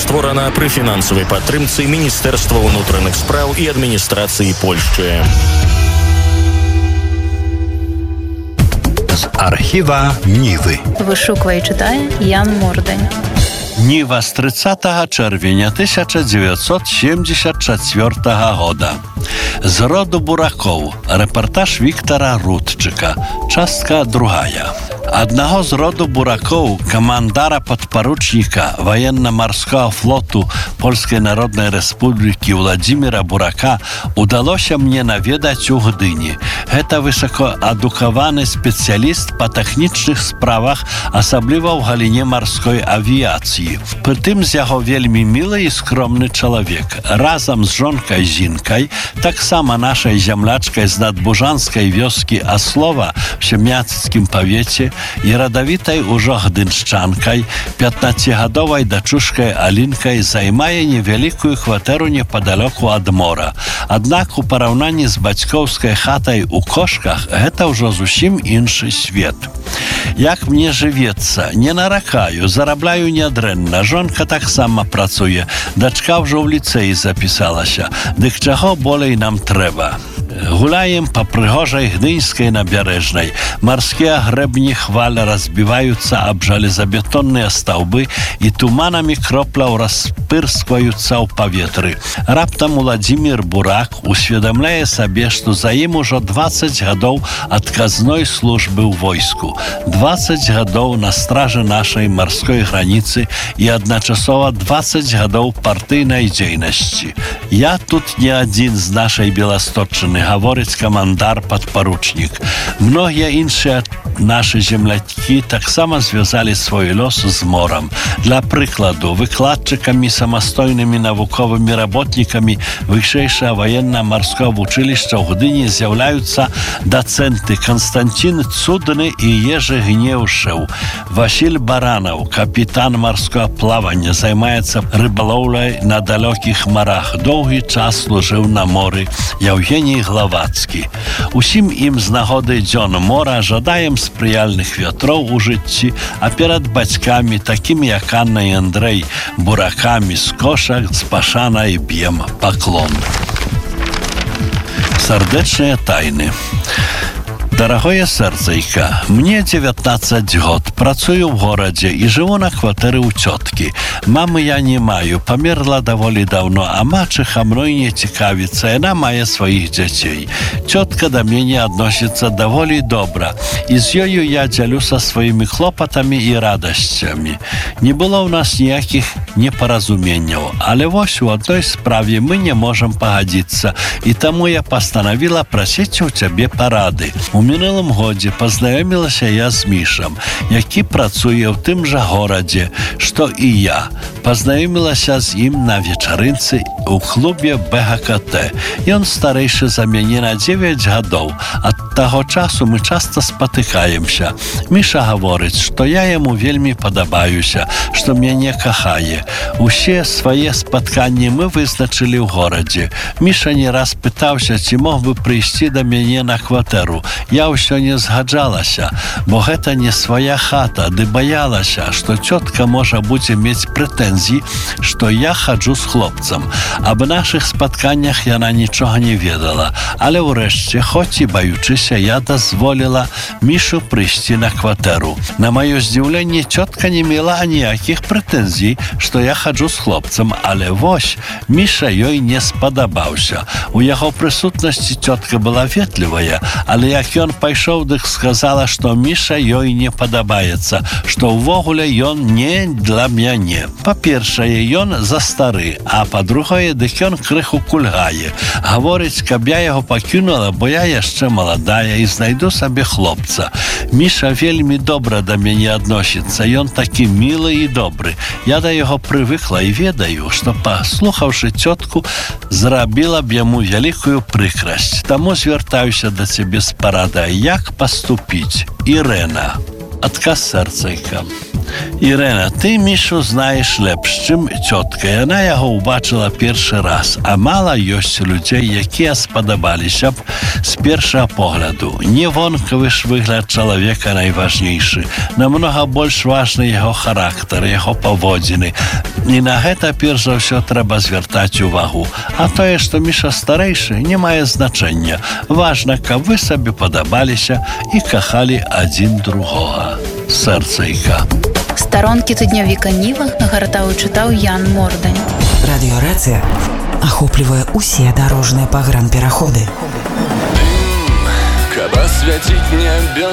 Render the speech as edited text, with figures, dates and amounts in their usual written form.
створана пры фінансавай падтрымцы Міністэрства ўнутраных спраў і адміністрацыі Польшчы. З архіва Нівы. Вышуквае і чытае Ян Мордань. Ніва з 30 чэрвеня 1974 года. З роду буракоў. Рэпартаж Віктара Рудчыка. Частка 2. Аднаго з роду буракоў, камандара падпаручніка военно-марского флоту Польскай Народнай Рэспублікі Владзіміра Бурака удалося мне наведаць у Гдыні. Гэта высокаадукаваны спецыяліст па тэхнічных справах, асабліва ў галіне марской авіяцыі. Прытым з яго вельмі мілы і скромны чалавек. Разам з жонкай Зінкай, таксама нашай зямлячкай з надбужанскай вёскі Аслова в Семяцкім павеце і радавітай ужо гдыншчанкай, 15гадовай дачушкай Алінкай займае невялікую кватэру непадалёку ад мора. Аднак у параўнанні з бацькоўскай хатай у Кошках гэта ўжо зусім іншы свет. Як мне жывецца, не наракаю, зарабляю нядрэнна, жонка таксама працуе, дачка ўжо ў ліцэі запісалася, дык чаго болей нам трэба? Гуляем по прыгожай гдынскай набярэжнай. Марскія грэбні хваль разбіваюцца аб жалезабетонныя стаўбы і туманамі кропляў распырскваюцца ў паветры. Раптам Владзімір Бурак усведамляе сабе, што за ім ужо 20 гадоў адказной службы ў войску, 20 гадоў на стражы нашай марской граніцы і адначасова 20 гадоў партыйнай дзейнасці. Я тут не адзін з нашай Беласточчыны, гаворыць камандар падпаручнік. Многія іншыя нашы землякі таксама звязалі свой лёс з морам. Для прыкладу, выкладчыкамі, самастойнымі навуковымі работнікамі вышэйшага военно-марского вучылішча ў Гдыні з'яўляюцца дацэнты Константин Цудны і Ежы Гнеўшеў. Васіль Баранаў, капітан марского плавання, займаецца рыбалоўляй на далёкіх марах. Доўгі час служыў на моры. Яўгеній Главацкі. Усім ім з нагоды дзён мора жадаем спрыяльных вятроў у жыцці, а перад бацькамі, такімі як Анна і Андрэй, буракамі з Кошак, з пашанай б'ем паклон. Сардэчныя тайны. Дарагое сэрцайка, мне 19 год, працую ў горадзе і жыву на кватэры ў цёткі. Мамы я не маю, памерла даволі даўно, а мачыха мной не цікавіцца, яна мае сваіх дзяцей. Цётка да мяне адносіцца даволі добра, і з ёю я дзялюся сваімі хлопатамі і радасцямі. Не было ў нас ніякіх непаразуменняў, але вось у адной справе мы не можам пагадзіцца, і таму я пастанавіла прасіць у цябе парады. У мінулым годзе пазнаёмілася я з Мішам, які працуе ў тым жа горадзе, што і я. Пазнаёмілася з ім на вечарынцы ў клубе БГКТ. Ён старэйшы за мяне на 9 гадоў. Ад таго часу мы часта спатыкаемся. Міша гаворыць, што я яму вельмі падабаюся, што мяне кахае. Усе свае спатканні мы вызначылі ў горадзе. Міша не раз пытаўся, ці мог бы прыйсці да мяне на кватэру. Я ўсё не згаджалася, бо гэта не свая хата, ды баялася, што цётка можа будзе мець прэтэнзіі, што я хаджу з хлопцам. Аб нашых спатканнях яна нічога не ведала, але ўрэшце, хоць і баючыся, я дазволіла Мішу прыйсці на кватэру. На маё здзіўленне, цётка не мела ніякіх прэтэнзій, што я хаджу з хлопцам, але вось, Міша ёй не спадабаўся. У яго прысутнасці цётка была ветлівая, але як ён пайшоў, дык сказала, што Міша ёй не падабаецца, што ўвогуле ён не для мяне. Па-першае, ён застары, а па-другое, дык ён крыху кульгае. Гаворыць, каб я яго пакінула, бо я яшчэ маладая і знайду сабе хлопца. Міша вельмі добра да мяне адносіцца, ён такі мілы і добры. Я да яго прывыкла і ведаю, што, паслухаўшы цётку, зрабіла б яму вялікую прыкрасць. Таму звяртаюся да цябе з парадай, як паступіць. Ірена. Адказ сэрцайка. Ірена, ти Мішу знаєш лепш, чим тітка. Яна його убачила перший раз, а мало ёсць людей, які сподобалися б з першого погляду. Не вонковий ж вигляд чоловіка найважнейszy. Намного больш важны його характер, його поводзіны. І на гэта перш за ўсё трэба звяртаць увагу. А тое, што Міша старэйшы, не мае значэння. Важна, каб вы сабе падабаліся і кахалі адзін другога. Сэрцайка. Старонкі тыднявіка Ніва гартаў і чытаў Ян Мордань. Радиорация охопливая усе дорожные погранпераходы. Каб освятить небо